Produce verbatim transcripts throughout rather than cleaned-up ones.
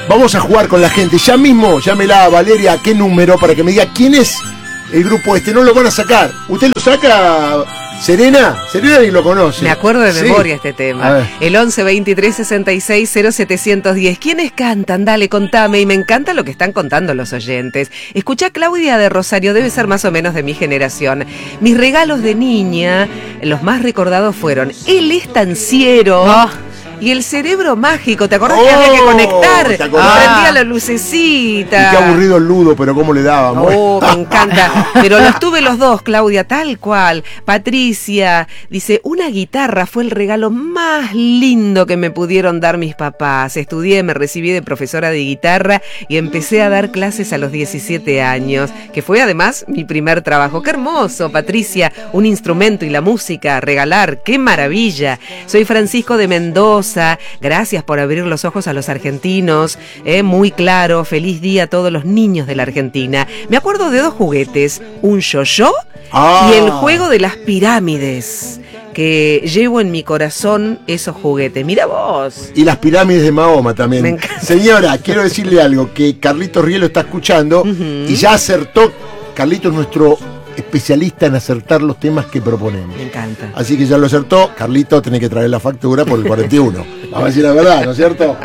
Vamos a jugar con la gente. Ya mismo, llámela a Valeria, ¿a qué número? Para que me diga quién es el grupo este. No lo van a sacar. ¿Usted lo saca, Serena? Serena ni lo conoce. Me acuerdo de sí. memoria este tema. El once veintitrés sesenta y seis cero setecientos diez. ¿Quiénes cantan? Dale, contame. Y me encanta lo que están contando los oyentes. Escuchá, Claudia de Rosario, debe ser más o menos de mi generación. Mis regalos de niña, los más recordados fueron el estanciero. Oh. Y el cerebro mágico, ¿te acordás oh, que había que conectar? ¿Te acordás? Prendía la lucecita. Y qué aburrido el ludo, pero cómo le dábamos. Oh, me encanta. Pero los tuve los dos, Claudia, tal cual. Patricia dice, una guitarra fue el regalo más lindo que me pudieron dar mis papás. Estudié, me recibí de profesora de guitarra y empecé a dar clases a los diecisiete años, que fue además mi primer trabajo. Qué hermoso, Patricia, un instrumento y la música, regalar, qué maravilla. Soy Francisco de Mendoza. Gracias por abrir los ojos a los argentinos, eh, muy claro, feliz día a todos los niños de la Argentina. Me acuerdo de dos juguetes, un yo-yo ah. y el juego de las pirámides, que llevo en mi corazón esos juguetes. Mira vos. Y las pirámides de Mahoma también. Señora, quiero decirle algo, que Carlitos Rielo está escuchando uh-huh. y ya acertó. Carlitos es nuestro especialista en acertar los temas que proponemos. Me encanta. Así que ya lo acertó. Carlito, tenés que traer la factura por el cuarenta y uno. Vamos a decir la verdad, ¿no es cierto?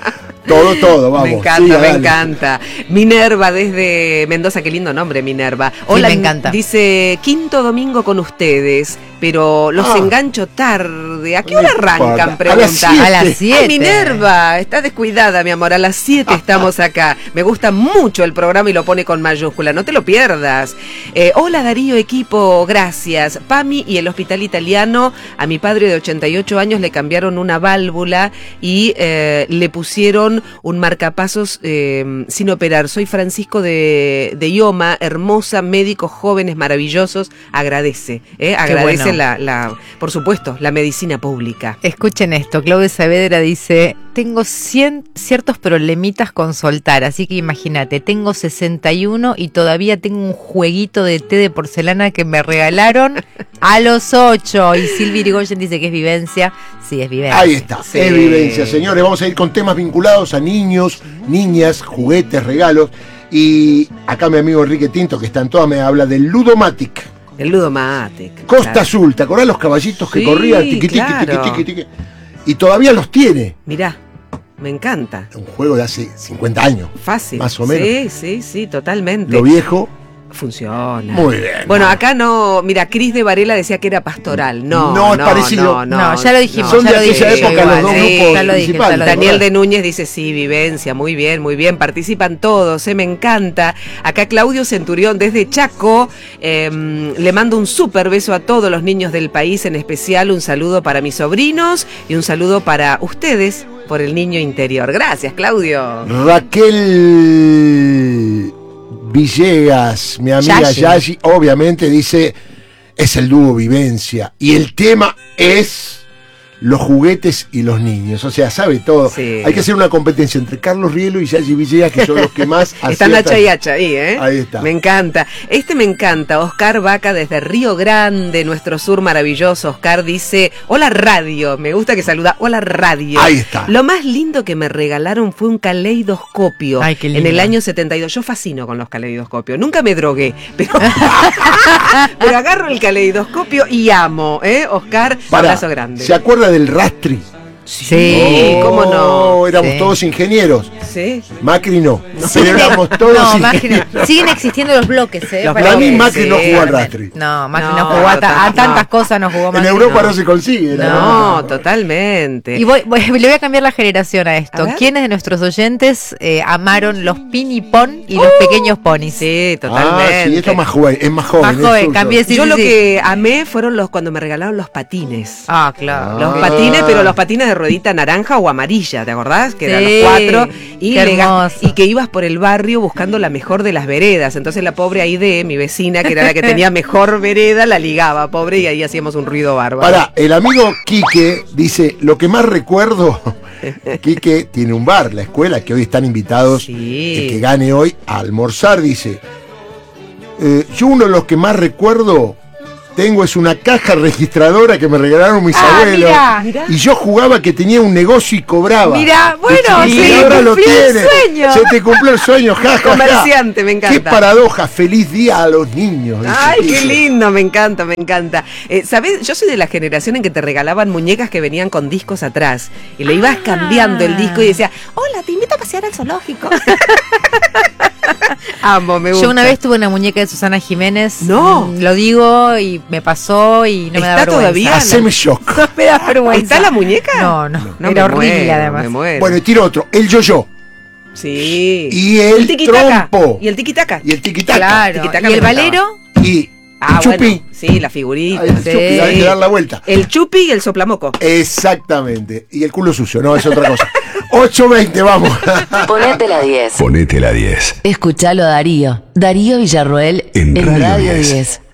Todo, todo, vamos. Me encanta, sí, me encanta. Minerva desde Mendoza, qué lindo nombre, Minerva. Hola, sí, me encanta. Dice, quinto domingo con ustedes, pero los ah. engancho tarde. ¿A qué hora arrancan? Pregunta. A las siete. Minerva, está descuidada, mi amor. A las siete estamos acá. Me gusta mucho el programa y lo pone con mayúscula. No te lo pierdas. Eh, hola, Darío, equipo, gracias. Pami y el Hospital Italiano. A mi padre de ochenta y ocho años le cambiaron una válvula y eh, le pusieron un marcapasos eh, sin operar. Soy Francisco de, de Ioma, hermosa, médicos jóvenes maravillosos. Agradece, eh, agradece bueno. la, la, por supuesto, la medicina pública. Escuchen esto, Claudia Saavedra dice, tengo cien, ciertos problemitas con soltar, así que imagínate, tengo sesenta y uno y todavía tengo un jueguito de té de porcelana que me regalaron a los ocho. Y Silvia Irigoyen dice que es vivencia. Sí, es vivencia. Ahí está, sí. Es vivencia, señores. Vamos a ir con temas vinculados a niños, niñas, juguetes, regalos. Y acá mi amigo Enrique Tinto, que está en todas, me habla del Ludomatic. El Ludomatic. Costa claro. Azul, ¿te acordás los caballitos que sí, corrían? Tiqui, tiqui, claro. tiqui, tiqui, tiqui. Y todavía los tiene. Mirá, me encanta. Un juego de hace cincuenta años. Fácil. Más o menos. Sí, sí, sí, totalmente. Lo viejo. Funciona. Muy bien. Bueno, acá no, mira, Cris de Varela decía que era pastoral. No, no es no, parecido. No, no, no, ya lo dijimos. Son ya de lo aquella dije, época igual, los dos sí, grupos ya lo dije, principales. ya lo Daniel de Núñez dice, sí, vivencia, muy bien, muy bien, participan todos, eh, me encanta. Acá Claudio Centurión desde Chaco, eh, le mando un súper beso a todos los niños del país, en especial un saludo para mis sobrinos y un saludo para ustedes por el niño interior. Gracias, Claudio. Raquel Villegas, mi amiga Yashi. Yashi, obviamente dice, es el dúo Vivencia. Y el tema es los juguetes y los niños. O sea, sabe todo. Sí. Hay que hacer una competencia entre Carlos Rielo y Yashi Villegas, que son los que más Están aciertan. hacha y hacha ahí, ¿eh? Ahí está. Me encanta. Este me encanta. Oscar Vaca desde Río Grande, nuestro sur maravilloso. Oscar dice, hola radio. Me gusta que saluda, hola radio. Ahí está. Lo más lindo que me regalaron fue un caleidoscopio. Ay, qué lindo. En el año setenta y dos. Yo fascino con los caleidoscopios. Nunca me drogué, pero, pero agarro el caleidoscopio y amo, ¿eh? Oscar, Pará, abrazo grande. ¿se acuerda del Rastri? Sí, Oh, ¿cómo no? Éramos Sí. todos ingenieros. Sí. Macri no. No. Pero éramos todos No, ingenieros. Macri no. Siguen existiendo los bloques, ¿eh? Los Para Para mí que- Macri no sí, jugó al Rastri. No, Macri no, No, jugó a, ta- a total, tantas no. cosas, no jugó En Macri. Europa no, no. se consigue. No, totalmente. Y voy, voy- le voy a cambiar la generación a esto. A ver. ¿Quiénes de nuestros oyentes eh, amaron los pinipón y los Uh, pequeños ponis? Sí, Ah, totalmente. sí, esto es más joven, es más joven. Más es joven, suyo. cambié, sí, Yo sí, lo sí. que amé fueron los cuando me regalaron los patines. Ah, claro. Los Ah. patines, pero los patines de ruedita naranja o amarilla, ¿te acordás? Que eran Sí, los cuatro. Y, qué le ga- hermoso. y que ibas por el barrio buscando la mejor de las veredas. Entonces la pobre Aide, mi vecina, que era la que tenía mejor vereda, la ligaba, pobre, y ahí hacíamos un ruido bárbaro. Pará, el amigo Quique dice, lo que más recuerdo, Quique tiene un bar, la escuela, que hoy están invitados, Sí. el que gane hoy, a almorzar, dice, eh, yo uno de los que más recuerdo tengo es una caja registradora que me regalaron mis Ah, abuelos. mirá. Mirá. Y yo jugaba que tenía un negocio y cobraba. Mirá, bueno, y sí, ahora lo cumplió el tiene. sueño. Se te cumplió el sueño, ja, ja, ja. Comerciante, me encanta. Qué paradoja, feliz día a los niños. dice Ay, qué Tito. lindo, me encanta, me encanta. Eh, ¿Sabes? Yo soy de la generación en que te regalaban muñecas que venían con discos atrás. Y le ibas Ah. cambiando el disco y decía, hola, te invito a pasear al zoológico. Amo, me gusta. Yo una vez tuve una muñeca de Susana Jiménez. No. Mm, Lo digo y me pasó y no me da ¿Está vergüenza. todavía? Haceme shock. No me da vergüenza. ¿Está la muñeca? No, no. No, Era me horrible muero, además. me muero. Bueno, y tiro otro. El yo-yo. Sí. Y el tiquitaca. trompo. Y el tiquitaca. Y el tiquitaca. Claro. Tiquitaca ¿Y me el gustaba. valero? Y Ah, el chupi. bueno, sí, la figurita. Ay, el sí. chupi, hay que dar la vuelta. El chupi y el soplamoco. Exactamente. Y el culo sucio, no, es otra cosa. ocho veinte, vamos. Ponete la diez. Ponete la diez. Escuchalo a Darío. Darío Villarroel En en Radio Radio diez. diez.